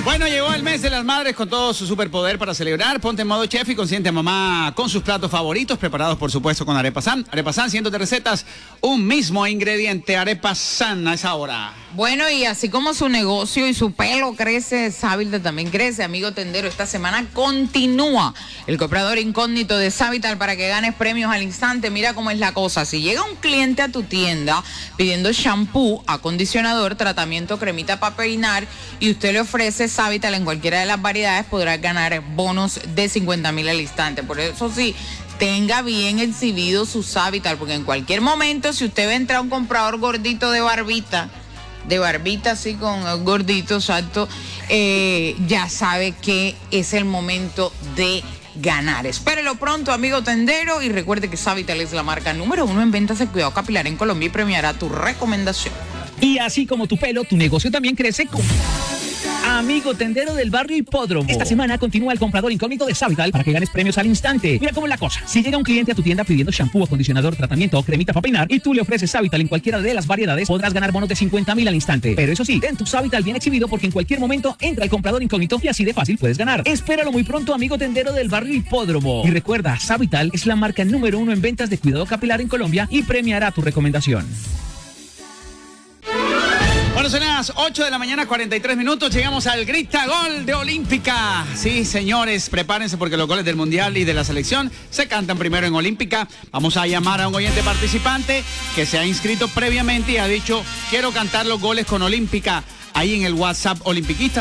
Bueno, llegó el mes de las madres con todo su superpoder para celebrar. Ponte en modo chef y consiente a mamá con sus platos favoritos, preparados por supuesto con Arepa San. Arepa San, cientos de recetas, un mismo ingrediente. Arepa San a esa hora. Bueno, y así como su negocio y su pelo crece, Savital también crece. Amigo tendero, esta semana continúa el comprador incógnito de Savital para que ganes premios al instante. Mira cómo es la cosa. Si llega un cliente a tu tienda pidiendo shampoo, acondicionador, tratamiento, cremita para peinar y usted le ofrece Savital en cualquiera de las variedades, podrás ganar bonos de 50,000 al instante. Por eso sí, tenga bien exhibido su Savital, porque en cualquier momento, si usted va a entrar a un comprador gordito de barbita así con gordito, exacto, ya sabe que es el momento de ganar. Espérelo pronto, amigo tendero, y recuerde que Savital es la marca número 1 en ventas de cuidado capilar en Colombia y premiará tu recomendación. Y así como tu pelo, tu negocio también crece con... Amigo tendero del barrio Hipódromo. Esta semana continúa el comprador incógnito de Savital para que ganes premios al instante. Mira cómo es la cosa. Si llega un cliente a tu tienda pidiendo shampoo, acondicionador, tratamiento o cremita para peinar y tú le ofreces Savital en cualquiera de las variedades, podrás ganar bonos de 50,000 al instante. Pero eso sí, ten tu Savital bien exhibido porque en cualquier momento entra el comprador incógnito y así de fácil puedes ganar. Espéralo muy pronto, amigo tendero del barrio Hipódromo. Y recuerda, Savital es la marca número 1 en ventas de cuidado capilar en Colombia y premiará tu recomendación. Bueno, son las 8 de la mañana, 43 minutos. Llegamos al Grita Gol de Olímpica. Sí, señores, prepárense porque los goles del Mundial y de la selección se cantan primero en Olímpica. Vamos a llamar a un oyente participante que se ha inscrito previamente y ha dicho, quiero cantar los goles con Olímpica. Ahí en el WhatsApp Olimpiquista,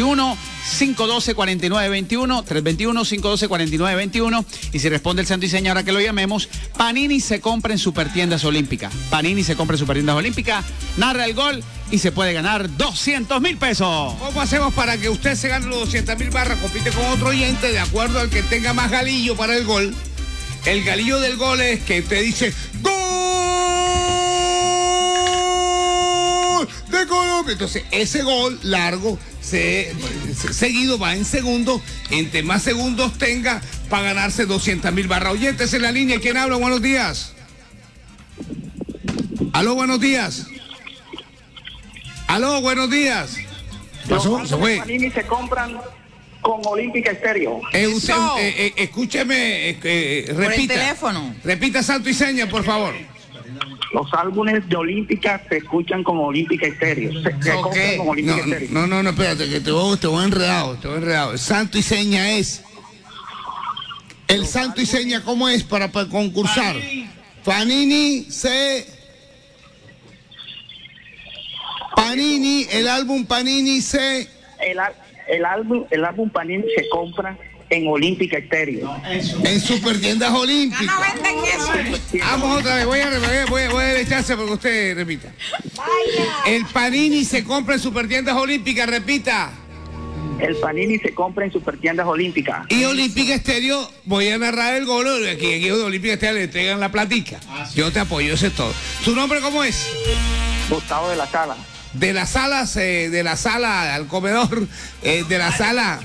321-512-4921, 321-512-4921. Y si responde el santo y seña, ahora que lo llamemos, Panini se compra en Supertiendas Olímpica. Panini se compra en Supertiendas Olímpica, narra el gol y se puede ganar 200,000 pesos. ¿Cómo hacemos para que usted se gane los 200,000 barras? Compite con otro oyente de acuerdo al que tenga más galillo para el gol. El galillo del gol es que usted dice ¡Gol de Colombia! Entonces ese gol largo seguido va en segundos. Entre más segundos tenga para ganarse 200,000 barras. Oyentes en la línea, ¿quién habla? Buenos días. Aló, buenos días. Aló, buenos días. Pasó, se fue. Panini se compran con Olímpica Estéreo. Escúcheme, repita. Por el teléfono. Repita santo y seña, por favor. Los álbumes de Olímpica se escuchan con Olímpica Estéreo. Se compran con Olímpica Estéreo. No, espérate, que te voy enredado. El santo y seña es. El santo y seña, ¿cómo es para concursar? Panini, el álbum Panini El álbum Panini se compra en Olímpica Estéreo. En Supertiendas Olímpicas. No venden eso. Vamos otra vez, voy a darle chance porque usted repita. El Panini se compra en Supertiendas Olímpicas, repita. El Panini se compra en Supertiendas Olímpicas. Y Olímpica Estéreo, voy a narrar el gol. Aquí de Olímpica Estéreo le entregan la platica. Yo te apoyo, eso es todo. ¿Tu nombre cómo es? Gustavo de la Sala. De las salas, de la sala al comedor, de la sala.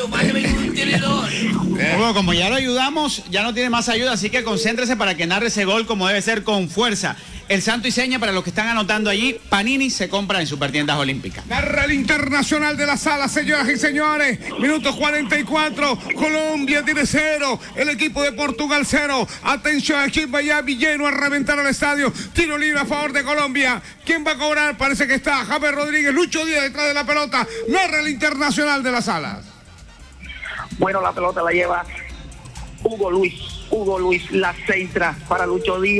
Bueno, como ya lo ayudamos, ya no tiene más ayuda, así que concéntrese para que narre ese gol como debe ser, con fuerza. El santo y seña, para los que están anotando allí, Panini se compra en Supertiendas Olímpicas. Narra el internacional de la sala, señoras y señores. Minuto 44, Colombia tiene 0, el equipo de Portugal 0. Atención, aquí en Miami lleno a reventar al estadio. Tiro libre a favor de Colombia. ¿Quién va a cobrar? Parece que está James Rodríguez, Lucho Díaz detrás de la pelota. Narra el internacional de las salas. Bueno, la pelota la lleva Hugo Luis, la centra para Lucho Díaz.